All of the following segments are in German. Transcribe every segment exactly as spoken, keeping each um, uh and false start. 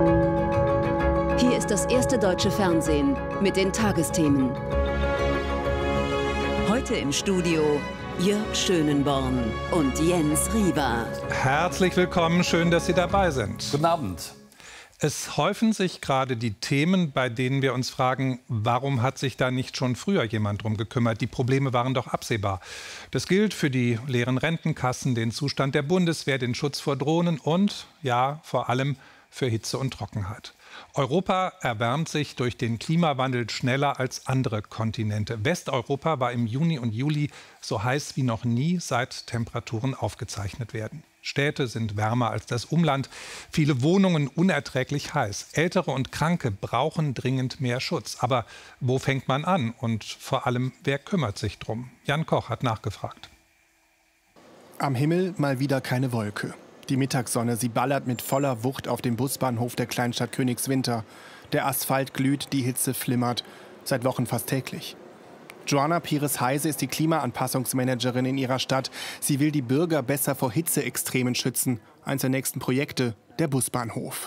Hier ist das erste deutsche Fernsehen mit den Tagesthemen. Heute im Studio Jörg Schönenborn und Jens Riewer. Herzlich willkommen, schön, dass Sie dabei sind. Guten Abend. Es häufen sich gerade die Themen, bei denen wir uns fragen, warum hat sich da nicht schon früher jemand drum gekümmert? Die Probleme waren doch absehbar. Das gilt für die leeren Rentenkassen, den Zustand der Bundeswehr, den Schutz vor Drohnen und, ja, vor allem für Hitze und Trockenheit. Europa erwärmt sich durch den Klimawandel schneller als andere Kontinente. Westeuropa war im Juni und Juli so heiß wie noch nie, seit Temperaturen aufgezeichnet werden. Städte sind wärmer als das Umland, viele Wohnungen unerträglich heiß. Ältere und Kranke brauchen dringend mehr Schutz. Aber wo fängt man an und vor allem, wer kümmert sich drum? Jan Koch hat nachgefragt. Am Himmel mal wieder keine Wolke. Die Mittagssonne, sie ballert mit voller Wucht auf den Busbahnhof der Kleinstadt Königswinter. Der Asphalt glüht, die Hitze flimmert. Seit Wochen fast täglich. Joanna Pires-Heise ist die Klimaanpassungsmanagerin in ihrer Stadt. Sie will die Bürger besser vor Hitzeextremen schützen. Eines der nächsten Projekte, der Busbahnhof.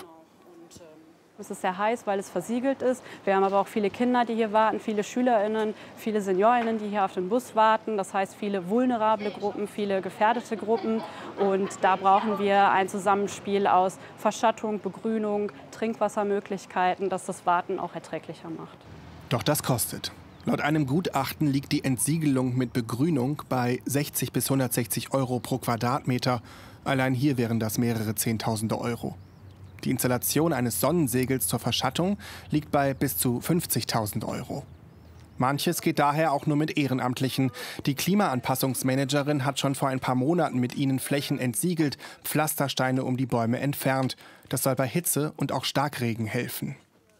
Es ist sehr heiß, weil es versiegelt ist. Wir haben aber auch viele Kinder, die hier warten, viele SchülerInnen, viele SeniorInnen, die hier auf den Bus warten. Das heißt, viele vulnerable Gruppen, viele gefährdete Gruppen. Und da brauchen wir ein Zusammenspiel aus Verschattung, Begrünung, Trinkwassermöglichkeiten, das das Warten auch erträglicher macht. Doch das kostet. Laut einem Gutachten liegt die Entsiegelung mit Begrünung bei sechzig bis hundertsechzig Euro pro Quadratmeter. Allein hier wären das mehrere Zehntausende Euro. Die Installation eines Sonnensegels zur Verschattung liegt bei bis zu fünfzigtausend Euro. Manches geht daher auch nur mit Ehrenamtlichen. Die Klimaanpassungsmanagerin hat schon vor ein paar Monaten mit ihnen Flächen entsiegelt, Pflastersteine um die Bäume entfernt. Das soll bei Hitze und auch Starkregen helfen.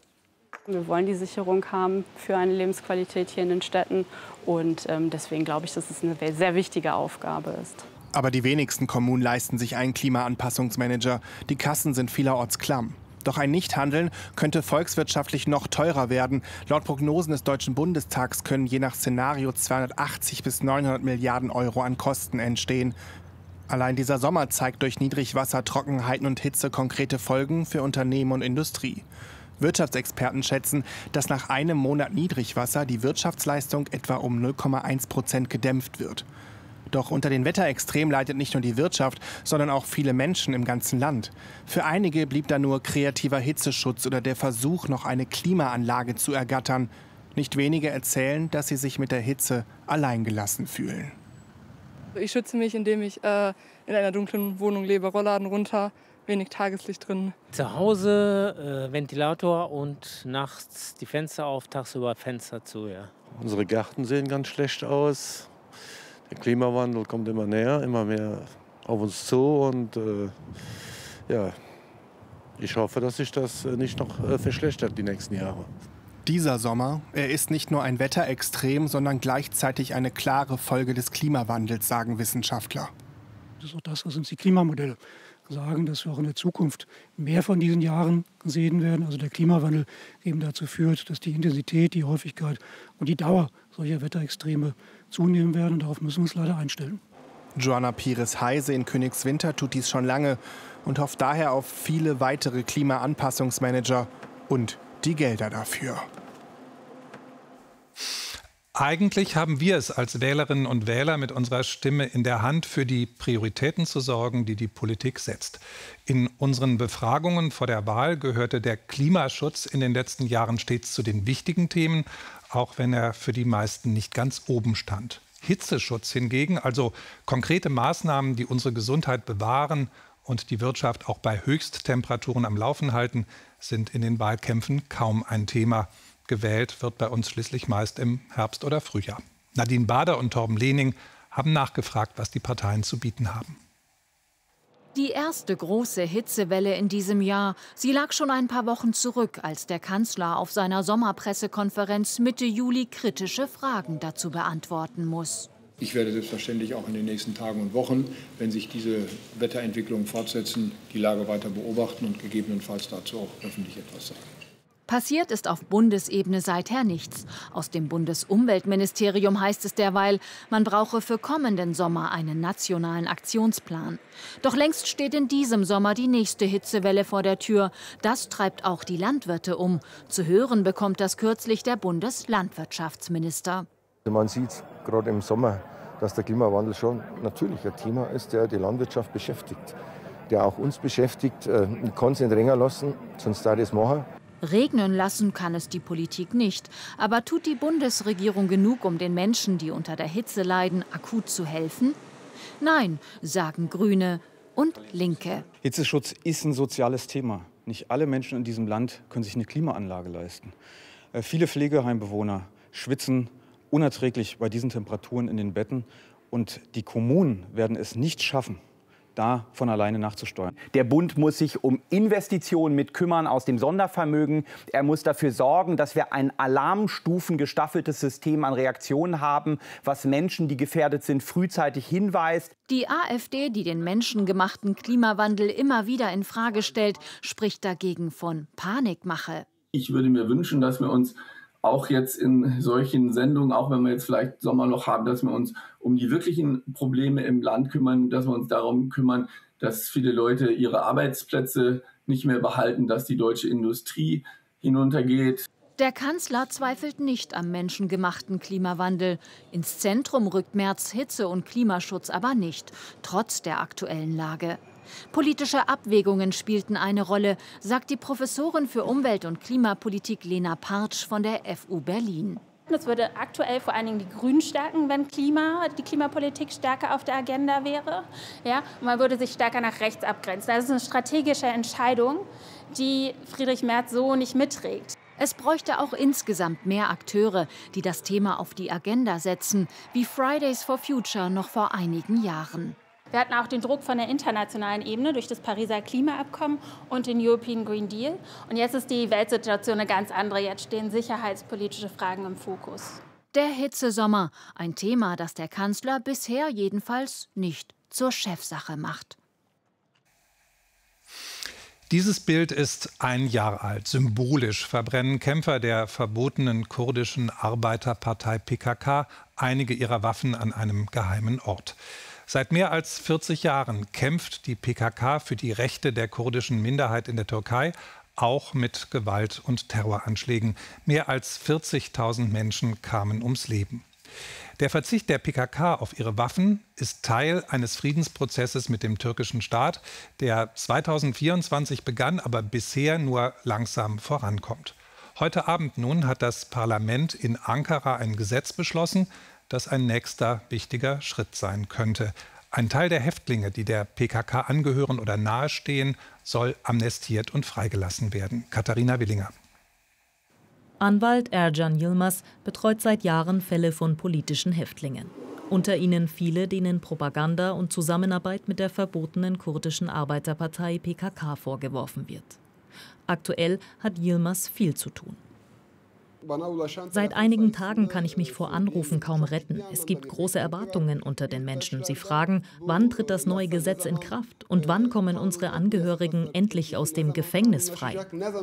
Wir wollen die Sicherung haben für eine Lebensqualität hier in den Städten. Und ähm, deswegen glaube ich, dass es eine sehr wichtige Aufgabe ist. Aber die wenigsten Kommunen leisten sich einen Klimaanpassungsmanager. Die Kassen sind vielerorts klamm. Doch ein Nichthandeln könnte volkswirtschaftlich noch teurer werden. Laut Prognosen des Deutschen Bundestags können je nach Szenario zweihundertachtzig bis neunhundert Milliarden Euro an Kosten entstehen. Allein dieser Sommer zeigt durch Niedrigwasser, Trockenheiten und Hitze konkrete Folgen für Unternehmen und Industrie. Wirtschaftsexperten schätzen, dass nach einem Monat Niedrigwasser die Wirtschaftsleistung etwa um null Komma eins Prozent gedämpft wird. Doch unter den Wetterextremen leidet nicht nur die Wirtschaft, sondern auch viele Menschen im ganzen Land. Für einige blieb da nur kreativer Hitzeschutz oder der Versuch, noch eine Klimaanlage zu ergattern. Nicht wenige erzählen, dass sie sich mit der Hitze alleingelassen fühlen. Ich schütze mich, indem ich äh, in einer dunklen Wohnung lebe, Rollladen runter, wenig Tageslicht drin. Zu Hause äh, Ventilator und nachts die Fenster auf, tagsüber Fenster zu. Ja. Unsere Gärten sehen ganz schlecht aus. Der Klimawandel kommt immer näher, immer mehr auf uns zu. Und äh, ja, ich hoffe, dass sich das nicht noch äh, verschlechtert die nächsten Jahre. Dieser Sommer, er ist nicht nur ein Wetterextrem, sondern gleichzeitig eine klare Folge des Klimawandels, sagen Wissenschaftler. Das ist auch das, was uns die Klimamodelle sagen, dass wir auch in der Zukunft mehr von diesen Jahren sehen werden. Also der Klimawandel eben dazu führt, dass die Intensität, die Häufigkeit und die Dauer solcher Wetterextreme zunehmen werden. Und darauf müssen wir uns leider einstellen. Joanna Pires-Heise in Königswinter tut dies schon lange und hofft daher auf viele weitere Klimaanpassungsmanager und die Gelder dafür. Eigentlich haben wir es als Wählerinnen und Wähler mit unserer Stimme in der Hand, für die Prioritäten zu sorgen, die die Politik setzt. In unseren Befragungen vor der Wahl gehörte der Klimaschutz in den letzten Jahren stets zu den wichtigen Themen, auch wenn er für die meisten nicht ganz oben stand. Hitzeschutz hingegen, also konkrete Maßnahmen, die unsere Gesundheit bewahren und die Wirtschaft auch bei Höchsttemperaturen am Laufen halten, sind in den Wahlkämpfen kaum ein Thema. Gewählt wird bei uns schließlich meist im Herbst oder Frühjahr. Nadine Bader und Torben Lehning haben nachgefragt, was die Parteien zu bieten haben. Die erste große Hitzewelle in diesem Jahr, sie lag schon ein paar Wochen zurück, als der Kanzler auf seiner Sommerpressekonferenz Mitte Juli kritische Fragen dazu beantworten muss. Ich werde selbstverständlich auch in den nächsten Tagen und Wochen, wenn sich diese Wetterentwicklungen fortsetzen, die Lage weiter beobachten und gegebenenfalls dazu auch öffentlich etwas sagen. Passiert ist auf Bundesebene seither nichts. Aus dem Bundesumweltministerium heißt es derweil, man brauche für kommenden Sommer einen nationalen Aktionsplan. Doch längst steht in diesem Sommer die nächste Hitzewelle vor der Tür. Das treibt auch die Landwirte um. Zu hören bekommt das kürzlich der Bundeslandwirtschaftsminister. Man sieht gerade im Sommer, dass der Klimawandel schon natürlich ein Thema ist, der die Landwirtschaft beschäftigt. Der auch uns beschäftigt. Ich kann es nicht länger lassen, sonst da das machen. Regnen lassen kann es die Politik nicht. Aber tut die Bundesregierung genug, um den Menschen, die unter der Hitze leiden, akut zu helfen? Nein, sagen Grüne und Linke. Hitzeschutz ist ein soziales Thema. Nicht alle Menschen in diesem Land können sich eine Klimaanlage leisten. Äh, viele Pflegeheimbewohner schwitzen unerträglich bei diesen Temperaturen in den Betten. Und die Kommunen werden es nicht schaffen, da von alleine nachzusteuern. Der Bund muss sich um Investitionen mit kümmern aus dem Sondervermögen. Er muss dafür sorgen, dass wir ein alarmstufengestaffeltes System an Reaktionen haben, was Menschen, die gefährdet sind, frühzeitig hinweist. Die AfD, die den menschengemachten Klimawandel immer wieder in Frage stellt, spricht dagegen von Panikmache. Ich würde mir wünschen, dass wir uns auch jetzt in solchen Sendungen, auch wenn wir jetzt vielleicht Sommerloch haben, dass wir uns um die wirklichen Probleme im Land kümmern, dass wir uns darum kümmern, dass viele Leute ihre Arbeitsplätze nicht mehr behalten, dass die deutsche Industrie hinuntergeht. Der Kanzler zweifelt nicht am menschengemachten Klimawandel. Ins Zentrum rückt Merz Hitze- und Klimaschutz aber nicht, trotz der aktuellen Lage. Politische Abwägungen spielten eine Rolle, sagt die Professorin für Umwelt- und Klimapolitik Lena Partsch von der F U Berlin. Das würde aktuell vor allen Dingen die Grünen stärken, wenn Klima, die Klimapolitik stärker auf der Agenda wäre. Ja, und man würde sich stärker nach rechts abgrenzen. Das ist eine strategische Entscheidung, die Friedrich Merz so nicht mitträgt. Es bräuchte auch insgesamt mehr Akteure, die das Thema auf die Agenda setzen, wie Fridays for Future noch vor einigen Jahren. Wir hatten auch den Druck von der internationalen Ebene durch das Pariser Klimaabkommen und den European Green Deal. Und jetzt ist die Weltsituation eine ganz andere. Jetzt stehen sicherheitspolitische Fragen im Fokus. Der Hitzesommer, ein Thema, das der Kanzler bisher jedenfalls nicht zur Chefsache macht. Dieses Bild ist ein Jahr alt. Symbolisch verbrennen Kämpfer der verbotenen kurdischen Arbeiterpartei P K K einige ihrer Waffen an einem geheimen Ort. Seit mehr als vierzig Jahren kämpft die P K K für die Rechte der kurdischen Minderheit in der Türkei, auch mit Gewalt- und Terroranschlägen. Mehr als vierzigtausend Menschen kamen ums Leben. Der Verzicht der P K K auf ihre Waffen ist Teil eines Friedensprozesses mit dem türkischen Staat, der zweitausendvierundzwanzig begann, aber bisher nur langsam vorankommt. Heute Abend nun hat das Parlament in Ankara ein Gesetz beschlossen, das ein nächster wichtiger Schritt sein könnte. Ein Teil der Häftlinge, die der P K K angehören oder nahestehen, soll amnestiert und freigelassen werden. Katharina Willinger. Anwalt Ercan Yilmaz betreut seit Jahren Fälle von politischen Häftlingen. Unter ihnen viele, denen Propaganda und Zusammenarbeit mit der verbotenen kurdischen Arbeiterpartei P K K vorgeworfen wird. Aktuell hat Yilmaz viel zu tun. Seit einigen Tagen kann ich mich vor Anrufen kaum retten. Es gibt große Erwartungen unter den Menschen. Sie fragen, wann tritt das neue Gesetz in Kraft und wann kommen unsere Angehörigen endlich aus dem Gefängnis frei.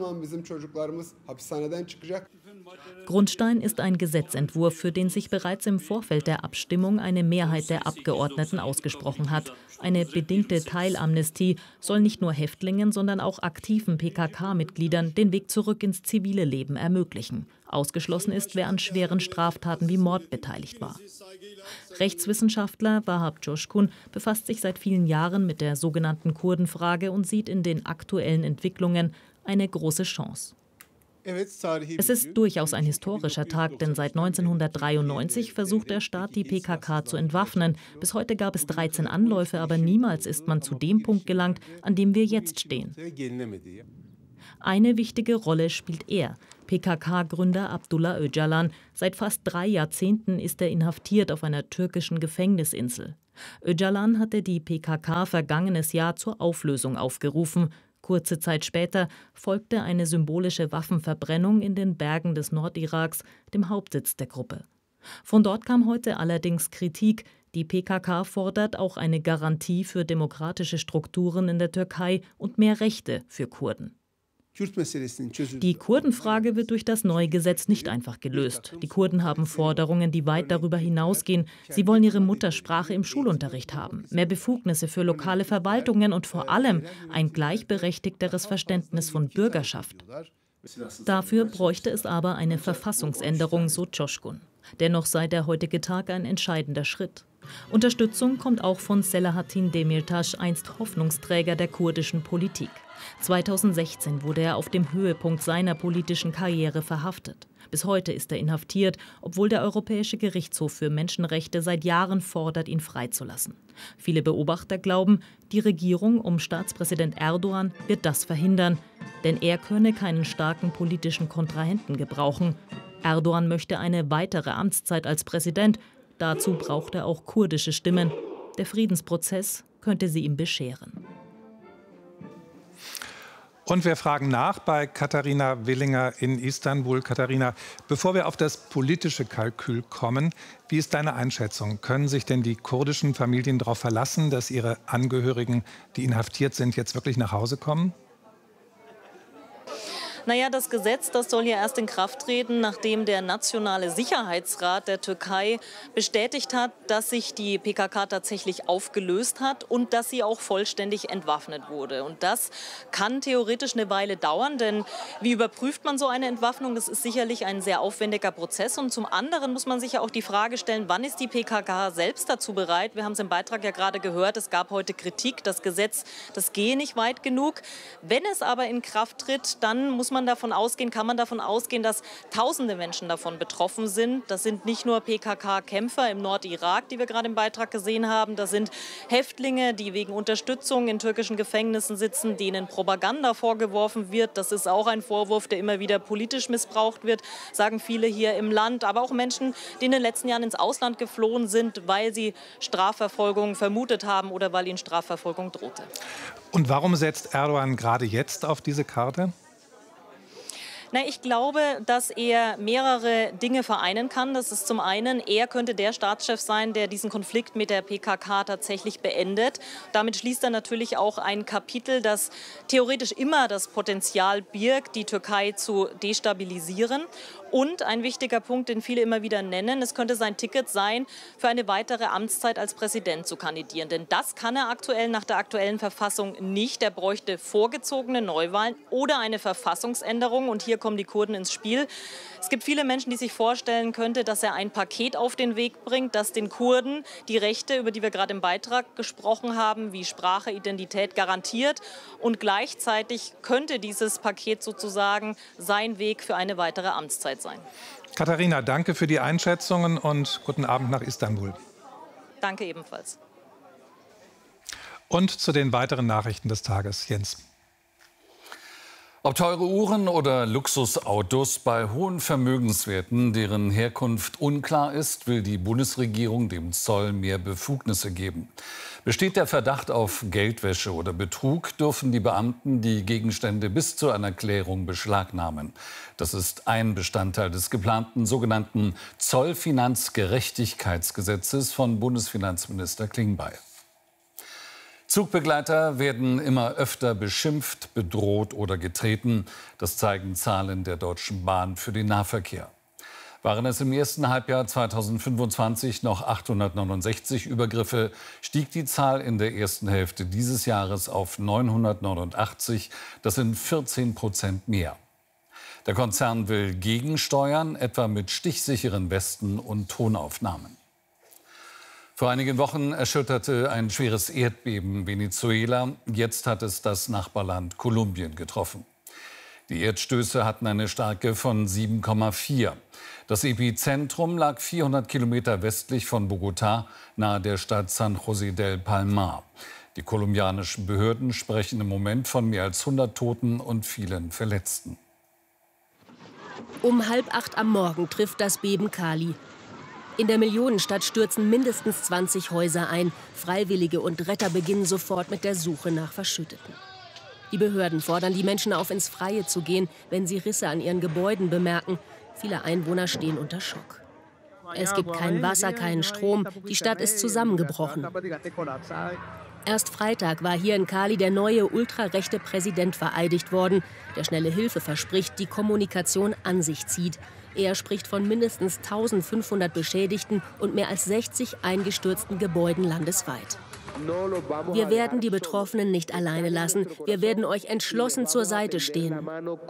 Grundstein ist ein Gesetzentwurf, für den sich bereits im Vorfeld der Abstimmung eine Mehrheit der Abgeordneten ausgesprochen hat. Eine bedingte Teilamnestie soll nicht nur Häftlingen, sondern auch aktiven P K K-Mitgliedern den Weg zurück ins zivile Leben ermöglichen. Ausgeschlossen ist, wer an schweren Straftaten wie Mord beteiligt war. Rechtswissenschaftler Vahap Coşkun befasst sich seit vielen Jahren mit der sogenannten Kurdenfrage und sieht in den aktuellen Entwicklungen eine große Chance. Es ist durchaus ein historischer Tag, denn seit neunzehnhundertdreiundneunzig versucht der Staat, die P K K zu entwaffnen. Bis heute gab es dreizehn Anläufe, aber niemals ist man zu dem Punkt gelangt, an dem wir jetzt stehen. Eine wichtige Rolle spielt er, P K K-Gründer Abdullah Öcalan. Seit fast drei Jahrzehnten ist er inhaftiert auf einer türkischen Gefängnisinsel. Öcalan hatte die P K K vergangenes Jahr zur Auflösung aufgerufen. Kurze Zeit später folgte eine symbolische Waffenverbrennung in den Bergen des Nordiraks, dem Hauptsitz der Gruppe. Von dort kam heute allerdings Kritik. Die P K K fordert auch eine Garantie für demokratische Strukturen in der Türkei und mehr Rechte für Kurden. Die Kurdenfrage wird durch das neue Gesetz nicht einfach gelöst. Die Kurden haben Forderungen, die weit darüber hinausgehen. Sie wollen ihre Muttersprache im Schulunterricht haben, mehr Befugnisse für lokale Verwaltungen und vor allem ein gleichberechtigteres Verständnis von Bürgerschaft. Dafür bräuchte es aber eine Verfassungsänderung, so Coşkun. Dennoch sei der heutige Tag ein entscheidender Schritt. Unterstützung kommt auch von Selahattin Demirtas, einst Hoffnungsträger der kurdischen Politik. zweitausendsechzehn wurde er auf dem Höhepunkt seiner politischen Karriere verhaftet. Bis heute ist er inhaftiert, obwohl der Europäische Gerichtshof für Menschenrechte seit Jahren fordert, ihn freizulassen. Viele Beobachter glauben, die Regierung um Staatspräsident Erdogan wird das verhindern, denn er könne keinen starken politischen Kontrahenten gebrauchen. Erdogan möchte eine weitere Amtszeit als Präsident. Dazu braucht er auch kurdische Stimmen. Der Friedensprozess könnte sie ihm bescheren. Und wir fragen nach bei Katharina Willinger in Istanbul. Katharina, bevor wir auf das politische Kalkül kommen, wie ist deine Einschätzung? Können sich denn die kurdischen Familien darauf verlassen, dass ihre Angehörigen, die inhaftiert sind, jetzt wirklich nach Hause kommen? Naja, das Gesetz, das soll ja erst in Kraft treten, nachdem der Nationale Sicherheitsrat der Türkei bestätigt hat, dass sich die P K K tatsächlich aufgelöst hat und dass sie auch vollständig entwaffnet wurde. Und das kann theoretisch eine Weile dauern, denn wie überprüft man so eine Entwaffnung? Das ist sicherlich ein sehr aufwendiger Prozess. Und zum anderen muss man sich ja auch die Frage stellen, wann ist die P K K selbst dazu bereit? Wir haben es im Beitrag ja gerade gehört, es gab heute Kritik, das Gesetz, das gehe nicht weit genug. Wenn es aber in Kraft tritt, dann muss man man davon ausgehen, kann man davon ausgehen, dass tausende Menschen davon betroffen sind. Das sind nicht nur P K K-Kämpfer im Nordirak, die wir gerade im Beitrag gesehen haben. Das sind Häftlinge, die wegen Unterstützung in türkischen Gefängnissen sitzen, denen Propaganda vorgeworfen wird. Das ist auch ein Vorwurf, der immer wieder politisch missbraucht wird, sagen viele hier im Land. Aber auch Menschen, die in den letzten Jahren ins Ausland geflohen sind, weil sie Strafverfolgung vermutet haben oder weil ihnen Strafverfolgung drohte. Und warum setzt Erdogan gerade jetzt auf diese Karte? Na, ich glaube, dass er mehrere Dinge vereinen kann. Das ist zum einen, er könnte der Staatschef sein, der diesen Konflikt mit der P K K tatsächlich beendet. Damit schließt er natürlich auch ein Kapitel, das theoretisch immer das Potenzial birgt, die Türkei zu destabilisieren. Und ein wichtiger Punkt, den viele immer wieder nennen, es könnte sein Ticket sein, für eine weitere Amtszeit als Präsident zu kandidieren. Denn das kann er aktuell nach der aktuellen Verfassung nicht. Er bräuchte vorgezogene Neuwahlen oder eine Verfassungsänderung. Und hier kommen die Kurden ins Spiel. Es gibt viele Menschen, die sich vorstellen könnte, dass er ein Paket auf den Weg bringt, das den Kurden die Rechte, über die wir gerade im Beitrag gesprochen haben, wie Sprache, Identität garantiert. Und gleichzeitig könnte dieses Paket sozusagen sein Weg für eine weitere Amtszeit sein. Katharina, danke für die Einschätzungen und guten Abend nach Istanbul. Danke ebenfalls. Und zu den weiteren Nachrichten des Tages, Jens. Ob teure Uhren oder Luxusautos, bei hohen Vermögenswerten, deren Herkunft unklar ist, will die Bundesregierung dem Zoll mehr Befugnisse geben. Besteht der Verdacht auf Geldwäsche oder Betrug, dürfen die Beamten die Gegenstände bis zu einer Klärung beschlagnahmen. Das ist ein Bestandteil des geplanten sogenannten Zollfinanzgerechtigkeitsgesetzes von Bundesfinanzminister Klingbeil. Zugbegleiter werden immer öfter beschimpft, bedroht oder getreten. Das zeigen Zahlen der Deutschen Bahn für den Nahverkehr. Waren es im ersten Halbjahr zweitausendfünfundzwanzig noch achthundertneunundsechzig Übergriffe, stieg die Zahl in der ersten Hälfte dieses Jahres auf neunhundertneunundachtzig. Das sind vierzehn Prozent mehr. Der Konzern will gegensteuern, etwa mit stichsicheren Westen und Tonaufnahmen. Vor einigen Wochen erschütterte ein schweres Erdbeben Venezuela. Jetzt hat es das Nachbarland Kolumbien getroffen. Die Erdstöße hatten eine Stärke von sieben Komma vier. Das Epizentrum lag vierhundert Kilometer westlich von Bogotá, nahe der Stadt San José del Palmar. Die kolumbianischen Behörden sprechen im Moment von mehr als hundert Toten und vielen Verletzten. Um halb acht am Morgen trifft das Beben Cali. In der Millionenstadt stürzen mindestens zwanzig Häuser ein. Freiwillige und Retter beginnen sofort mit der Suche nach Verschütteten. Die Behörden fordern die Menschen auf, ins Freie zu gehen, wenn sie Risse an ihren Gebäuden bemerken. Viele Einwohner stehen unter Schock. Es gibt kein Wasser, keinen Strom. Die Stadt ist zusammengebrochen. Erst Freitag war hier in Cali der neue ultrarechte Präsident vereidigt worden, der schnelle Hilfe verspricht, die Kommunikation an sich zieht. Er spricht von mindestens eintausendfünfhundert Beschädigten und mehr als sechzig eingestürzten Gebäuden landesweit. Wir werden die Betroffenen nicht alleine lassen. Wir werden euch entschlossen zur Seite stehen.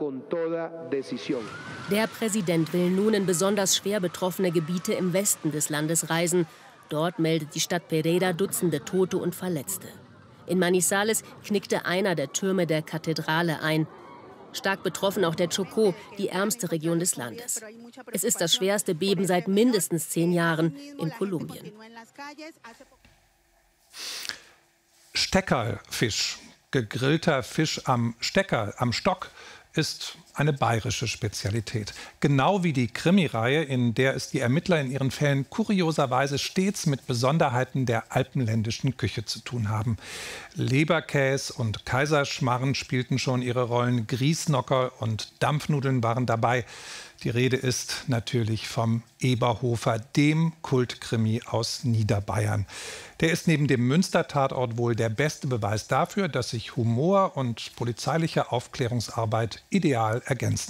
Der Präsident will nun in besonders schwer betroffene Gebiete im Westen des Landes reisen. Dort meldet die Stadt Pereira Dutzende Tote und Verletzte. In Manizales knickte einer der Türme der Kathedrale ein. Stark betroffen auch der Chocó, die ärmste Region des Landes. Es ist das schwerste Beben seit mindestens zehn Jahren in Kolumbien. Steckerlfisch, gegrillter Fisch am Stecker, am Stock, ist eine bayerische Spezialität. Genau wie die Krimi-Reihe, in der es die Ermittler in ihren Fällen kurioserweise stets mit Besonderheiten der alpenländischen Küche zu tun haben. Leberkäse und Kaiserschmarren spielten schon ihre Rollen, Griesnocker und Dampfnudeln waren dabei. Die Rede ist natürlich vom Eberhofer, dem Kultkrimi aus Niederbayern. Der ist neben dem Münster-Tatort wohl der beste Beweis dafür, dass sich Humor und polizeiliche Aufklärungsarbeit ideal ergänzen.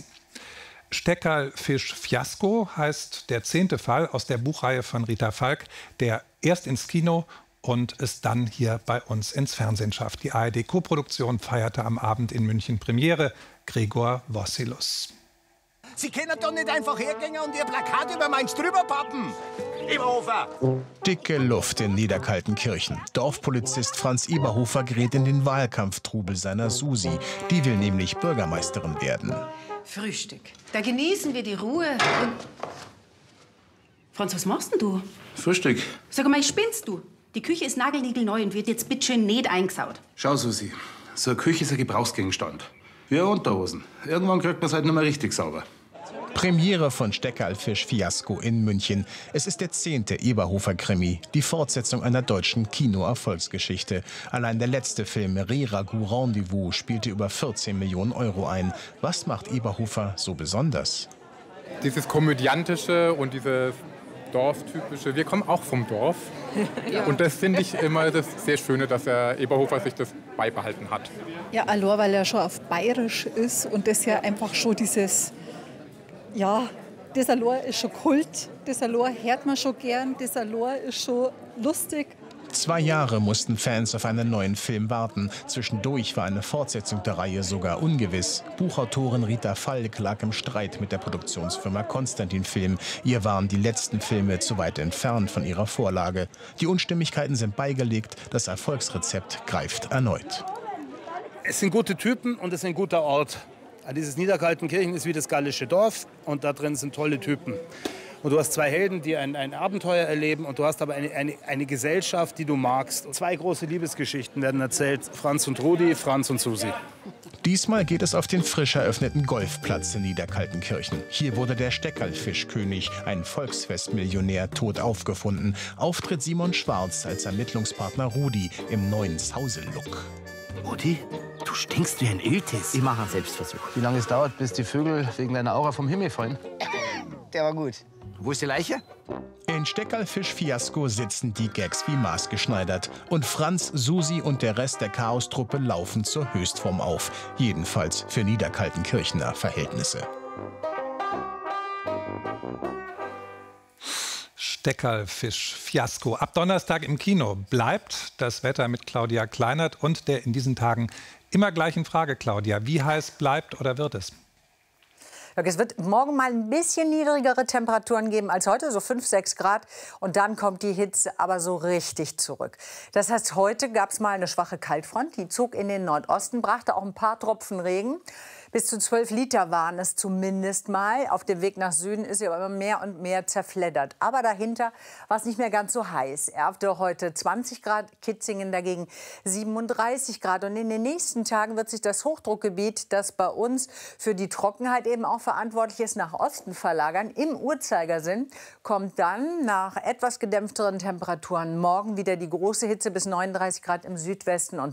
Steckerlfisch-Fiasko heißt der zehnte Fall aus der Buchreihe von Rita Falk, der erst ins Kino und es dann hier bei uns ins Fernsehen schafft. Die A R D-Koproduktion feierte am Abend in München Premiere. Gregor Vossilus. Sie können doch nicht einfach hergehen und Ihr Plakat über Mainz drüber pappen. Eberhofer! Dicke Luft in Niederkaltenkirchen. Dorfpolizist Franz Eberhofer gerät in den Wahlkampftrubel seiner Susi. Die will nämlich Bürgermeisterin werden. Frühstück. Da genießen wir die Ruhe und... Franz, was machst denn du? Frühstück. Sag mal, spinnst du? Die Küche ist nagelniegelneu und wird jetzt bitte schön nicht eingesaut. Schau, Susi, so eine Küche ist ein Gebrauchsgegenstand. Wie eine Unterhosen. Irgendwann kriegt man es halt nicht mehr richtig sauber. Premiere von Steckerlfisch-Fiasko in München. Es ist der zehnte Eberhofer-Krimi, die Fortsetzung einer deutschen Kino-Erfolgsgeschichte. Allein der letzte Film Reh-Ragout Rendezvous spielte über vierzehn Millionen Euro ein. Was macht Eberhofer so besonders? Dieses Komödiantische und dieses Dorftypische. Wir kommen auch vom Dorf. Ja. Und das finde ich immer das sehr Schöne, dass der Eberhofer sich das beibehalten hat. Ja, allein weil er schon auf Bayerisch ist und das ja einfach schon dieses... Ja, das allein ist schon Kult, das allein hört man schon gern, das allein ist schon lustig. Zwei Jahre mussten Fans auf einen neuen Film warten. Zwischendurch war eine Fortsetzung der Reihe sogar ungewiss. Buchautorin Rita Falk lag im Streit mit der Produktionsfirma Konstantin Film. Ihr waren die letzten Filme zu weit entfernt von ihrer Vorlage. Die Unstimmigkeiten sind beigelegt, das Erfolgsrezept greift erneut. Es sind gute Typen und es ist ein guter Ort. Dieses Niederkaltenkirchen ist wie das gallische Dorf und da drin sind tolle Typen. Und du hast zwei Helden, die ein, ein Abenteuer erleben und du hast aber eine, eine, eine Gesellschaft, die du magst. Zwei große Liebesgeschichten werden erzählt, Franz und Rudi, Franz und Susi. Diesmal geht es auf den frisch eröffneten Golfplatz in Niederkaltenkirchen. Hier wurde der Steckerlfischkönig, ein Volksfestmillionär, tot aufgefunden. Auftritt Simon Schwarz als Ermittlungspartner Rudi im neuen Zausel-Look. Rudi, du stinkst wie ein Iltis. Ich mache einen Selbstversuch. Wie lange es dauert, bis die Vögel wegen deiner Aura vom Himmel fallen? Der war gut. Wo ist die Leiche? In Steckerlfisch-Fiasko sitzen die Gags wie maßgeschneidert. Und Franz, Susi und der Rest der Chaostruppe laufen zur Höchstform auf. Jedenfalls für Niederkaltenkirchener Verhältnisse. Steckerlfisch-Fiasko. Ab Donnerstag im Kino. Bleibt das Wetter mit Claudia Kleinert und der in diesen Tagen immer gleichen Frage, Claudia. Wie heiß bleibt oder wird es? Es wird morgen mal ein bisschen niedrigere Temperaturen geben als heute, so fünf, sechs Grad. Und dann kommt die Hitze aber so richtig zurück. Das heißt, heute gab es mal eine schwache Kaltfront. Die zog in den Nordosten, brachte auch ein paar Tropfen Regen. Bis zu zwölf Liter waren es zumindest mal. Auf dem Weg nach Süden ist sie aber immer mehr und mehr zerfleddert. Aber dahinter war es nicht mehr ganz so heiß. Erfte heute zwanzig Grad, Kitzingen dagegen siebenunddreißig Grad. Und in den nächsten Tagen wird sich das Hochdruckgebiet, das bei uns für die Trockenheit eben auch verantwortlich ist, nach Osten verlagern. Im Uhrzeigersinn kommt dann nach etwas gedämpfteren Temperaturen morgen wieder die große Hitze bis neununddreißig Grad im Südwesten und